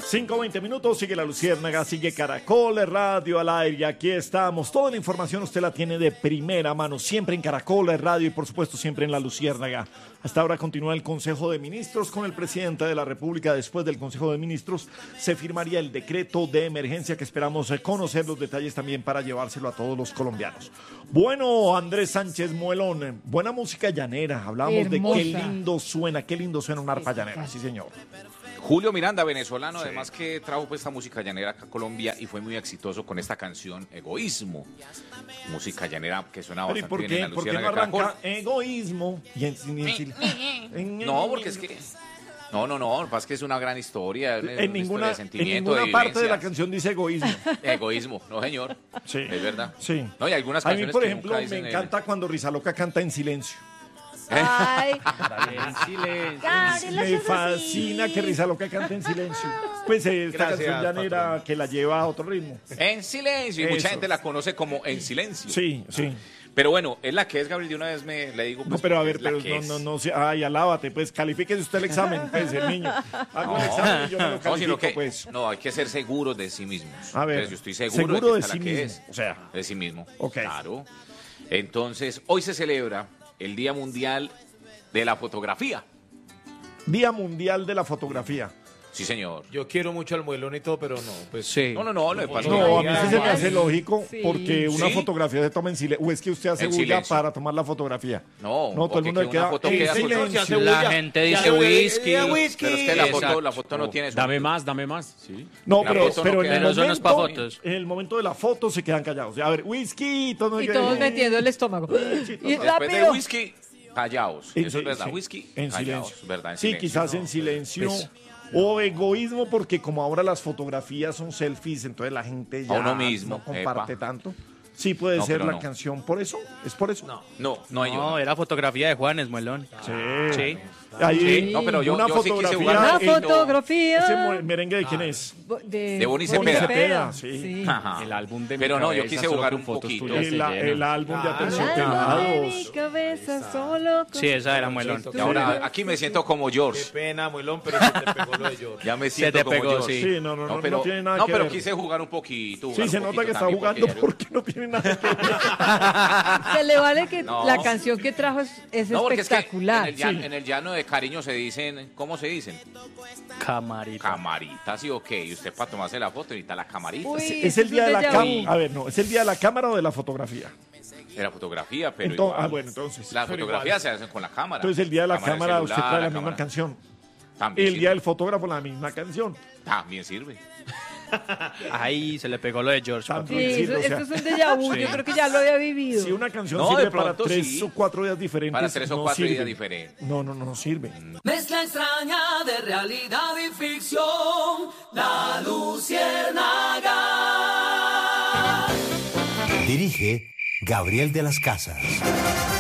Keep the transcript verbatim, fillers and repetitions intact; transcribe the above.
cinco veinte minutos, sigue La Luciérnaga, sigue Caracol Radio al aire, y aquí estamos. Toda la información usted la tiene de primera mano, siempre en Caracol Radio y por supuesto siempre en La Luciérnaga. Hasta ahora continúa el Consejo de Ministros con el presidente de la República. Después del Consejo de Ministros se firmaría el decreto de emergencia que esperamos conocer los detalles también para llevárselo a todos los colombianos. Bueno, Andrés Sánchez Muelón, buena música llanera. Hablamos Hermosa. de qué lindo suena, qué lindo suena una arpa llanera, sí señor. Julio Miranda, venezolano, Sí. además que trajo pues esta música llanera acá a Colombia y fue muy exitoso con esta canción Egoísmo. Música llanera que suena Pero ¿y bastante por bien qué, en la por qué no Luciérnaga de arranca Caracol. egoísmo? Y en, y en- en- No, porque es que... No, no, no, lo que pasa es que es una gran historia, una, en una ninguna, historia de en sentimiento, ninguna de parte de la vivencias. canción dice egoísmo. Egoísmo, no señor, Sí. es verdad. Sí. No, hay algunas A mí, canciones por que ejemplo, nunca me dicen el- encanta cuando Rizaloca canta en silencio. Ay, En silencio. Gabriela Me Sofía. fascina que Rizaloca cante en silencio. Pues eh, esta Gracias, canción llanera patrón. que la lleva a otro ritmo. En silencio, y mucha Eso. gente la conoce como En Silencio. Sí, sí. Pero bueno, es la que es, Gabriel, de una vez me le digo. No, pues, pero a ver, es la pero que no, es. no, no, se- ay, alábate, pues califíquese usted el examen, pues, el niño. Hago el No. examen y yo me lo No, califico, sino que pues. no, hay que ser seguros de sí mismos. A ver, Entonces, yo estoy seguro, seguro de de que esta sí es la que mismo, es. o sea. de sí mismo. Ok. Claro. Entonces, hoy se celebra el Día Mundial de la Fotografía. Día Mundial de la Fotografía. Sí, señor. Yo quiero mucho al muelón y todo, pero no, pues Sí. No, no, no, lo que pasa No, a es mí que- sí se me hace lógico Sí. porque una ¿Sí? fotografía se toma en silencio. O es que usted hace En bulla silencio. para tomar la fotografía. No, no todo el porque mundo que le queda una foto en queda con- silencio. La gente dice Ya, whisky. ya, whisky. Pero es que la foto, Exacto. la foto no tiene eso. Dame más, dame más. Sí. No, La pero, foto no pero en, queda- el Pero eso no es pa' momento, fotos. en el momento de la foto se quedan callados. A ver, whisky, todo Y todos metiendo el estómago. Y Después de rápido. whisky, callaos. En- Eso es verdad. sí, Whisky, en callaos. silencio. ¿Verdad? En Sí, silencio. quizás en silencio. Pues- O egoísmo, porque como ahora las fotografías son selfies, entonces la gente ya A uno mismo, no comparte epa. tanto. Sí puede No, ser pero la no. canción, por eso, es por eso. no. No, no hay No, era fotografía de Juanes, Muelón. Sí. Sí. Ahí, Sí. No, pero yo- una yo sí quise fotografía. jugar Una un poquito. fotografía. ¿Ese mo- merengue de quién es? Bo- De, De Boni Boni Cepeda. Cepeda, sí. Ajá. El álbum de mi Pero no, yo cabeza, quise solo jugar con un fotos poquito. tuyas se El, llena. el álbum de Ah, El Aterciopelados. alma de mi cabeza solo con- Sí, esa era Muelón. Sí. Y ahora aquí me siento como Qué George. pena, muelón, pero se te pegó lo de George. Ya me Se siento te como pegó, George. sí. Sí, no, no, no, pero, no tiene nada no, que pero ver. quise jugar un poquito. Sí, jugar se un nota poquito que está también, jugando porque- porque no tiene nada que ver. Se le vale que No. la canción que trajo es, es No, porque es que espectacular. en, el llano, Sí. en el llano de cariño se dicen, ¿cómo se dicen? Camarita. Camaritas, ¿sí o qué? Y usted para tomarse la foto necesita la camarita Uy, Es eso el día de un la déjà cámara. vu. A ver, no, es el día de la cámara o de la fotografía. de la fotografía, pero Ento- igual. ah, bueno, entonces. Las Pero fotografías se hacen con la cámara. Entonces el día de la Cámara cámara usted celular, trae la la misma cámara. canción. También El sirve. día del fotógrafo la misma canción. También sirve. Ahí se le pegó lo de George. También. patrón. Sí, Sí, eso- o sea. esto es un déjà vu. Sí. Yo creo que ya lo había vivido. Si una canción No, de sirve para pronto tres sí. o cuatro días diferentes, Para tres o no cuatro sirve. días diferentes. No, no, no, no sirve. Mezcla extraña de realidad y ficción, La Luciérnaga. Dirige Gabriel de las Casas.